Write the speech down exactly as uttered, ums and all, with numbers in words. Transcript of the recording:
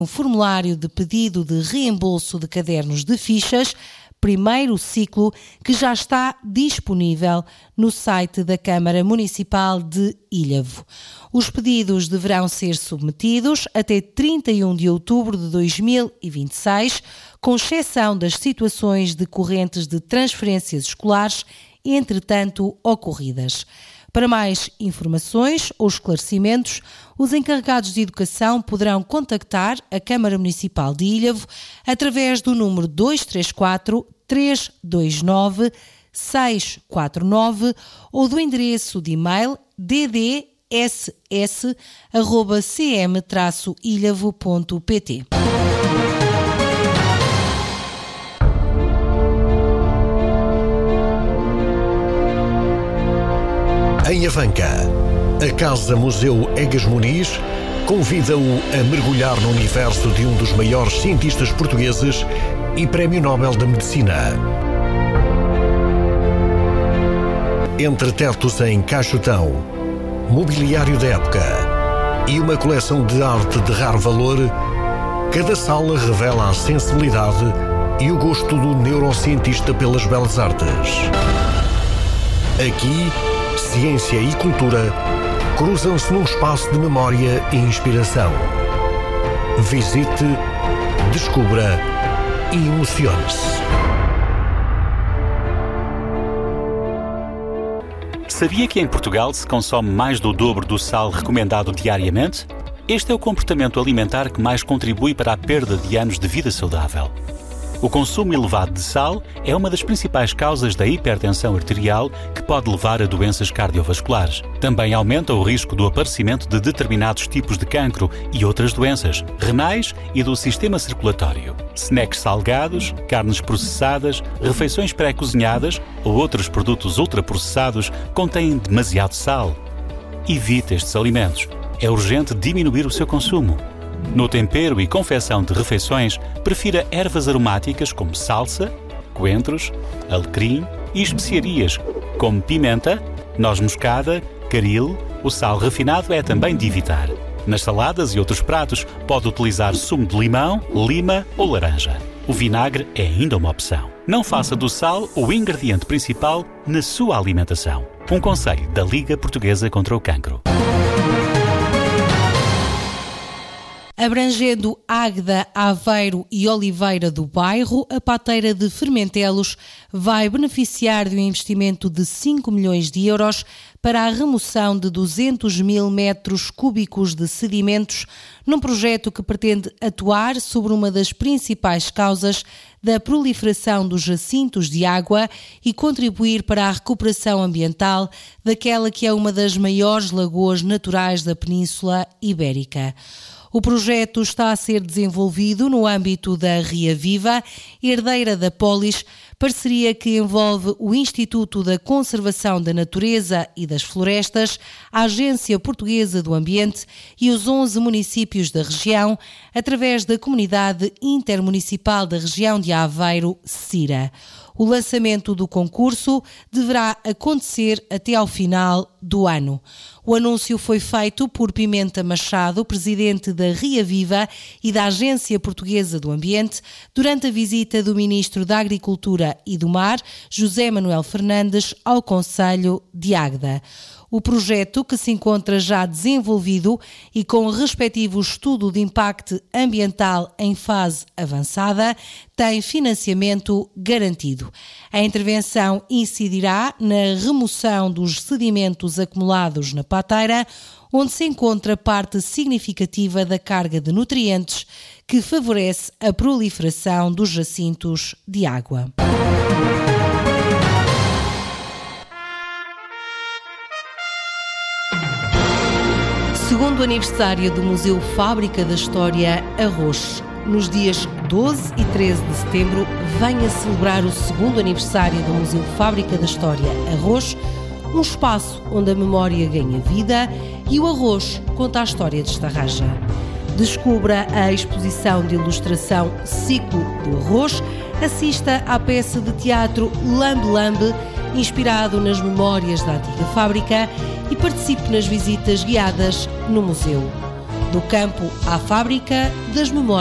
um formulário de pedido de reembolso de cadernos de fichas, primeiro ciclo, que já está disponível no site da Câmara Municipal de Ilhavo. Os pedidos deverão ser submetidos até trinta e um de outubro de dois mil e vinte e seis, com exceção das situações decorrentes de transferências escolares, entretanto ocorridas. Para mais informações ou esclarecimentos, os encarregados de educação poderão contactar a Câmara Municipal de Ilhavo através do número dois três quatro, três dois nove, seis quatro nove ou do endereço de e-mail d d s s arroba c m traço ilhavo ponto p t. Em Avanca, a Casa-Museu Egas Muniz convida-o a mergulhar no universo de um dos maiores cientistas portugueses e Prémio Nobel da Medicina. Entre tetos em caixotão, mobiliário da época e uma coleção de arte de raro valor, cada sala revela a sensibilidade e o gosto do neurocientista pelas belas artes. Aqui, ciência e cultura cruzam-se num espaço de memória e inspiração. Visite, descubra e emocione-se. Sabia que em Portugal se consome mais do dobro do sal recomendado diariamente? Este é o comportamento alimentar que mais contribui para a perda de anos de vida saudável. O consumo elevado de sal é uma das principais causas da hipertensão arterial, que pode levar a doenças cardiovasculares. Também aumenta o risco do aparecimento de determinados tipos de cancro e outras doenças renais e do sistema circulatório. Snacks salgados, carnes processadas, refeições pré-cozinhadas ou outros produtos ultraprocessados contêm demasiado sal. Evite estes alimentos. É urgente diminuir o seu consumo. No tempero e confecção de refeições, prefira ervas aromáticas como salsa, coentros, alecrim e especiarias como pimenta, noz moscada, caril. O sal refinado é também de evitar. Nas saladas e outros pratos, pode utilizar sumo de limão, lima ou laranja. O vinagre é ainda uma opção. Não faça do sal o ingrediente principal na sua alimentação. Um conselho da Liga Portuguesa contra o Cancro. Abrangendo Águeda, Aveiro e Oliveira do Bairro, a pateira de Fermentelos vai beneficiar de um investimento de cinco milhões de euros para a remoção de duzentos mil metros cúbicos de sedimentos, num projeto que pretende atuar sobre uma das principais causas da proliferação dos jacintos de água e contribuir para a recuperação ambiental daquela que é uma das maiores lagoas naturais da Península Ibérica. O projeto está a ser desenvolvido no âmbito da Ria Viva, herdeira da Polis, parceria que envolve o Instituto da Conservação da Natureza e das Florestas, a Agência Portuguesa do Ambiente e os onze municípios da região, através da Comunidade Intermunicipal da Região de Aveiro, CIRA. O lançamento do concurso deverá acontecer até ao final do ano. O anúncio foi feito por Pimenta Machado, presidente da Ria Viva e da Agência Portuguesa do Ambiente, durante a visita do Ministro da Agricultura e do Mar, José Manuel Fernandes, ao Concelho de Águeda. O projeto, que se encontra já desenvolvido e com o respectivo estudo de impacto ambiental em fase avançada, tem financiamento garantido. A intervenção incidirá na remoção dos sedimentos acumulados na pateira, onde se encontra parte significativa da carga de nutrientes que favorece a proliferação dos jacintos de água. Segundo aniversário do Museu Fábrica da História Arroz. Nos dias doze e treze de setembro, venha celebrar o segundo aniversário do Museu Fábrica da História Arroz, um espaço onde a memória ganha vida e o arroz conta a história desta raja. Descubra a exposição de ilustração Ciclo do Arroz, assista à peça de teatro Lambe Lambe, inspirado nas memórias da antiga fábrica, e participe nas visitas guiadas no museu. Do campo à fábrica das memórias.